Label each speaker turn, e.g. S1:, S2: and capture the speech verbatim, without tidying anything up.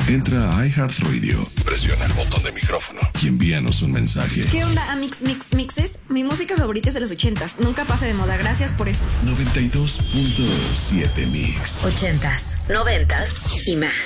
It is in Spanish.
S1: Entra a iHeartRadio, presiona el botón de micrófono y envíanos un mensaje.
S2: ¿Qué onda, Amix Mix Mixes? Mi música favorita es de los ochentas. Nunca pasa de moda. Gracias por esto.
S1: noventa y dos punto siete Mix.
S3: Ochentas, noventas y más.